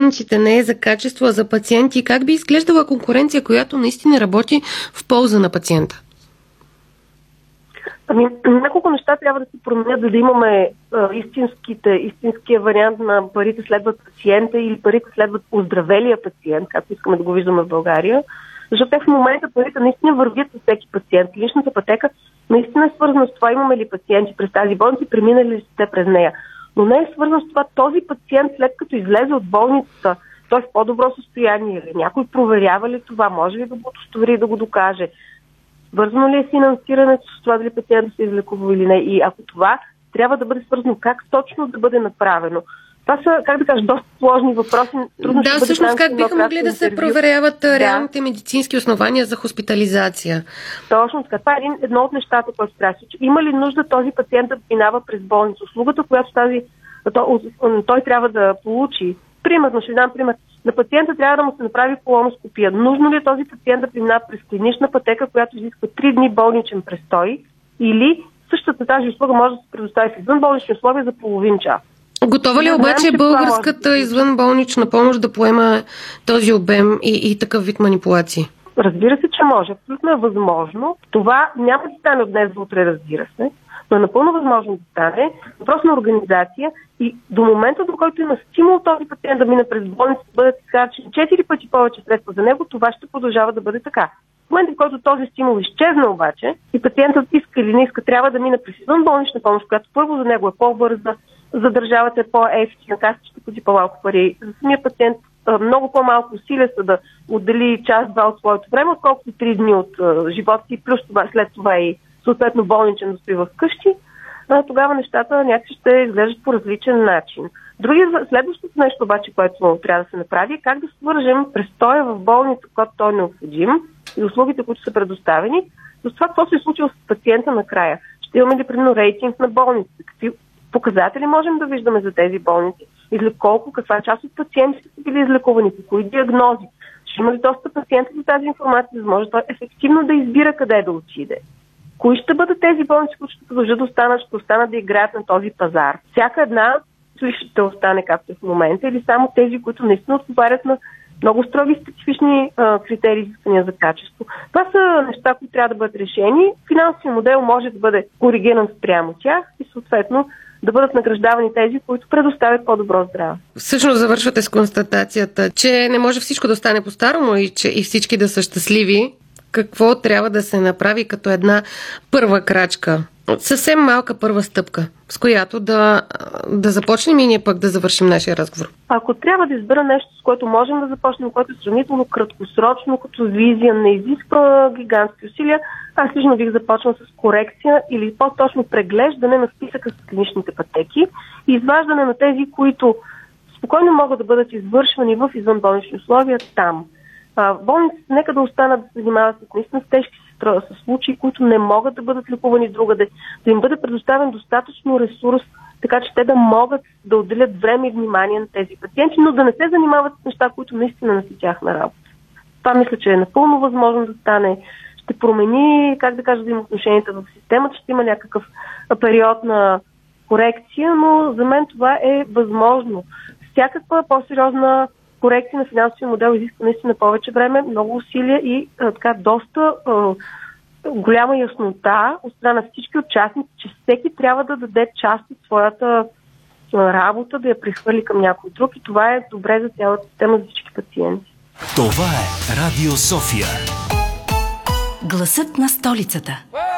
пациентите, не е за качество, а за пациенти. Как би изглеждала конкуренция, която наистина работи в полза на пациента? Няколко неща трябва да се променят, за да имаме истинския вариант на парите следват пациента или парите следват оздравелия пациент, както искаме да го виждаме в България. Защото в момента парите наистина вървят с всеки пациент. Личната пътека наистина е свързана с това, имаме ли пациенти през тази болница и преминали ли сте през нея. Но не е свързано с това този пациент, след като излезе от болницата, той е в по-добро състояние или някой проверява ли това, може ли да го удостовери и да го докаже. Свързано ли е финансирането с това дали пациентът се излекува или не? И ако това трябва да бъде свързано, как точно да бъде направено? Това са, как да кажа, доста сложни въпроси. Трудно да, всъщност как биха могли да се проверяват реалните медицински основания за хоспитализация? Точно така. Това е едно от нещата, което трябва да се случи. Има ли нужда този пациент да минава през болница? Услугата, която той трябва да получи. Примерно, ще дам пример. На пациента трябва да му се направи колоноскопия. Нужно ли е този пациент да преминава през клинична пътека, която изисква 3 дни болничен престой, или същата тази услуга може да се предостави в извънболнични условия за половин час? Готова ли обаче българската извънболнична помощ да поема този обем и такъв вид манипулации? Разбира се, че може. Абсолютно е възможно. Това няма да стане от днес за утре, разбира се, но е напълно възможно да стане. Въпрос на организация и до момента, до който има стимул този пациент да мине през болница, да бъдат изхарчени 4 пъти повече средства за него, това ще продължава да бъде така. В момента, в който този стимул изчезна обаче и пациентът иска или не иска, трябва да мине през извънболнична помощ, която първо за него е по-бърза, за държавата е по-ефтина, касата ще плати по-малко пари. За самия пациент много по-малко усилия са да отдели час-два от своето време, отколкото 3 дни от живота си, плюс това, след това и съответно болничен да стои в къщи, тогава нещата някакси ще изглеждат по различен начин. Следващото нещо обаче, което трябва да се направи, е как да свържем престоя в болница, когато той е необходим и услугите, които са предоставени, за това какво се е случило с пациента накрая. Ще имаме ли, примерно, рейтинг на болниците? Какви показатели можем да виждаме за тези болници? Каква част от пациентите са били излекувани, по кои диагнози? Ще има ли доста пациенти за тази информация, за да може той ефективно да избира къде да отиде? Кои ще бъдат тези болници, които ще продължат да останат да играят на този пазар? Всяка една ще остане както в момента или само тези, които наистина отговарят на много строги специфични критерии изисквания за качество. Това са неща, които трябва да бъдат решени. Финансовият модел може да бъде коригиран спрямо тях и съответно да бъдат награждавани тези, които предоставят по-добро здраве. Всъщност завършвате с констатацията, че не може всичко да стане по-старому и всички да са щастливи. Какво трябва да се направи като една първа крачка? Съвсем малка първа стъпка, с която да започнем и ние пък да завършим нашия разговор. Ако трябва да избера нещо, с което можем да започнем, което е сравнително краткосрочно, като визия, не изисква гигантски усилия, аз лично бих започнал с корекция или по-точно преглеждане на списъка с клиничните пътеки и изваждане на тези, които спокойно могат да бъдат извършвани в извънболнични условия там. Болниците нека да останат да се занимават наистина с тежки с случаи, които не могат да бъдат лекувани другаде, да им бъде предоставен достатъчно ресурс, така че те да могат да отделят време и внимание на тези пациенти, но да не се занимават с неща, които наистина не са тяхна работа. Това мисля, че е напълно възможно да стане. Ще промени, взаимоотношенията в системата, ще има някакъв период на корекция, но за мен това е възможно. Всякаква по-сериозна корекция на финансовия модел изисква наистина повече време, много усилия и доста голяма яснота от страна на всички участници, че всеки трябва да даде част от своята работа, да я прехвърли към някой друг и това е добре за цялата система, за всички пациенти. Това е Радио София. Гласът на столицата.